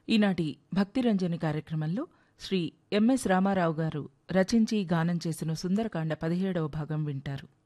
ఈనాటి భక్తిరంజని కార్యక్రమంలో శ్రీ ఎంఎస్ రామారావు గారు రచించి గానం చేసిన సుందరకాండ 17వ భాగం వింటారు.